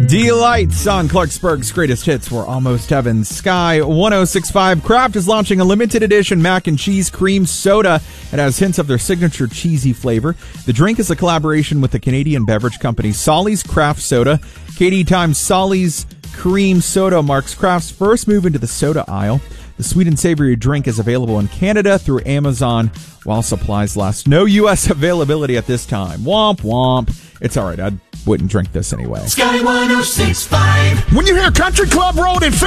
Delights on Clarksburg's greatest hits were Almost Heaven. Sky 1065. Kraft is launching a limited edition mac and cheese cream soda. It has hints of their signature cheesy flavor. The drink is a collaboration with the Canadian beverage company Solly's Craft Soda. KD Times Solly's Cream Soda marks Kraft's first move into the soda aisle. The sweet and savory drink is available in Canada through Amazon while supplies last. No U.S. availability at this time. Womp womp. It's all right. I wouldn't drink this anyway. Sky 1065. When you hear Country Club Road in